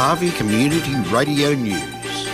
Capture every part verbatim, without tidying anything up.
Harvey Community Radio News.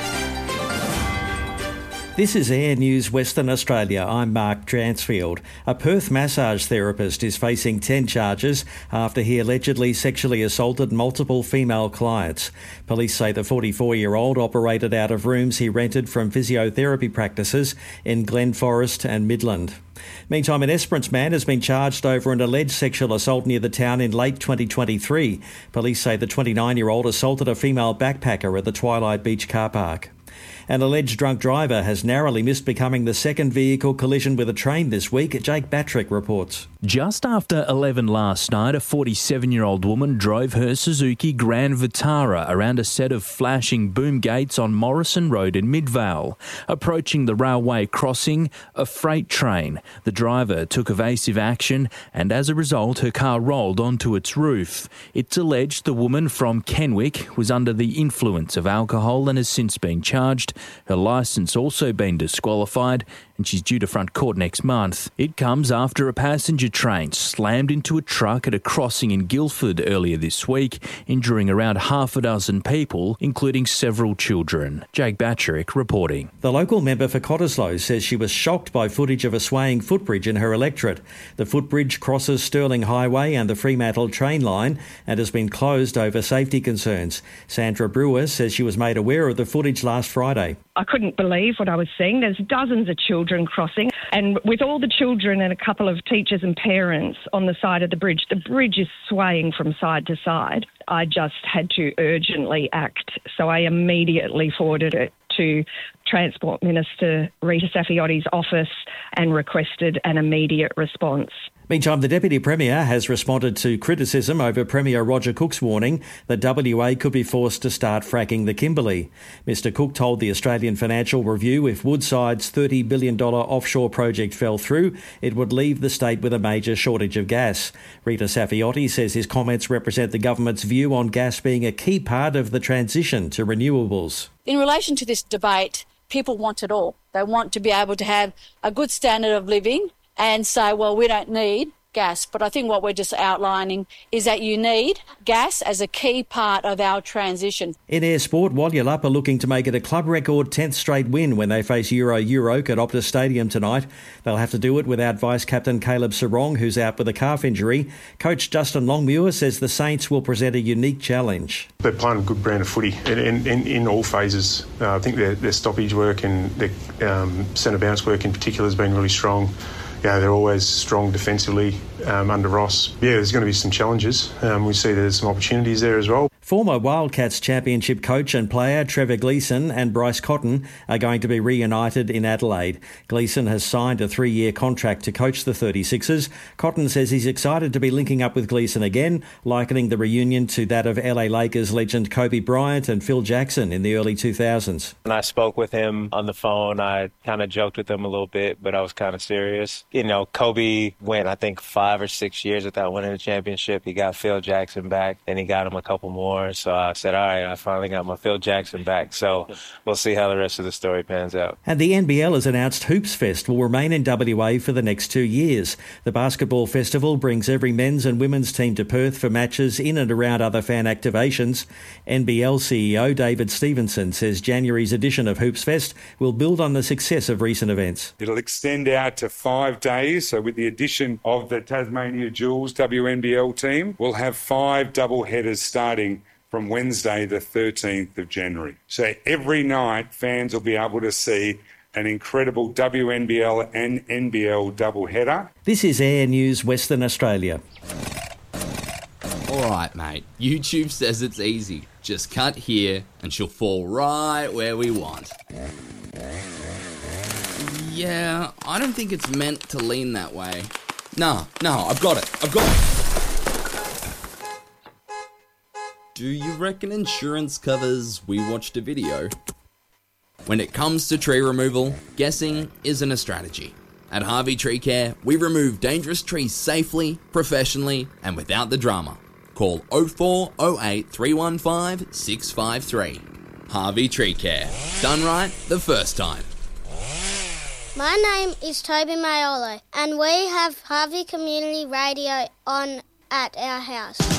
This is Air News Western Australia. I'm Mark Dransfield. A Perth massage therapist is facing ten charges after he allegedly sexually assaulted multiple female clients. Police say the forty-four-year-old operated out of rooms he rented from physiotherapy practices in Glen Forest and Midland. Meantime, an Esperance man has been charged over an alleged sexual assault near the town in late twenty twenty-three. Police say the twenty-nine-year-old assaulted a female backpacker at the Twilight Beach car park. An alleged drunk driver has narrowly missed becoming the second vehicle collision with a train this week. Jake Batrick reports. Just after eleven last night, a forty-seven-year-old woman drove her Suzuki Grand Vitara around a set of flashing boom gates on Morrison Road in Midvale. Approaching the railway crossing, a freight train. The driver took evasive action and as a result her car rolled onto its roof. It's alleged the woman from Kenwick was under the influence of alcohol and has since been charged. Her licence also been disqualified and she's due to front court next month. It comes after a passenger train slammed into a truck at a crossing in Guildford earlier this week, injuring around half a dozen people, including several children. Jake Batrick reporting. The local member for Cottesloe says she was shocked by footage of a swaying footbridge in her electorate. The footbridge crosses Stirling Highway and the Fremantle train line and has been closed over safety concerns. Sandra Brewer says she was made aware of the footage last Friday. I couldn't believe what I was seeing. There's dozens of children crossing, and with all the children and a couple of teachers and parents on the side of the bridge, the bridge is swaying from side to side. I just had to urgently act, so I immediately forwarded it to Transport Minister Rita Safiotti's office and requested an immediate response. Meantime, the Deputy Premier has responded to criticism over Premier Roger Cook's warning that W A could be forced to start fracking the Kimberley. Mister Cook told the Australian Financial Review if Woodside's thirty billion dollars offshore project fell through, it would leave the state with a major shortage of gas. Rita Safiotti says his comments represent the government's view on gas being a key part of the transition to renewables. In relation to this debate, people want it all. They want to be able to have a good standard of living and say, well, we don't need gas. But I think what we're just outlining is that you need gas as a key part of our transition. In air sport, Walialup are looking to make it a club record tenth straight win when they face Euro Euroke at Optus Stadium tonight. They'll have to do it without vice-captain Caleb Sarong, who's out with a calf injury. Coach Justin Longmuir says the Saints will present a unique challenge. They're playing a good brand of footy in, in, in all phases. Uh, I think their, their stoppage work and their um, centre bounce work in particular has been really strong. Yeah, they're always strong defensively um, under Ross. Yeah, there's going to be some challenges. Um, we see there's some opportunities there as well. Former Wildcats Championship coach and player Trevor Gleeson and Bryce Cotton are going to be reunited in Adelaide. Gleeson has signed a three-year contract to coach the thirty-sixers. Cotton says he's excited to be linking up with Gleeson again, likening the reunion to that of L A Lakers legend Kobe Bryant and Phil Jackson in the early two thousands. When I spoke with him on the phone, I kind of joked with him a little bit, but I was kind of serious. You know, Kobe went, I think, five or six years without winning a championship. He got Phil Jackson back, then he got him a couple more. So I said, all right, I finally got my Phil Jackson back. So we'll see how the rest of the story pans out. And the N B L has announced Hoops Fest will remain in W A for the next two years. The basketball festival brings every men's and women's team to Perth for matches in and around other fan activations. N B L C E O David Stevenson says January's edition of Hoops Fest will build on the success of recent events. It'll extend out to five days. So with the addition of the Tasmania Jewels W N B L team, we'll have five double headers starting from Wednesday the thirteenth of January. So every night fans will be able to see an incredible W N B L and N B L doubleheader. This is Air News Western Australia. All right, mate. YouTube says it's easy. Just cut here and she'll fall right where we want. Yeah, I don't think it's meant to lean that way. Nah, no, I've got it. I've got it. Do you reckon insurance covers we watched a video? When it comes to tree removal, guessing isn't a strategy. At Harvey Tree Care, we remove dangerous trees safely, professionally, and without the drama. Call oh four oh eight, three one five, six five three. Harvey Tree Care. Done right the first time. My name is Toby Mayolo, and we have Harvey Community Radio on at our house.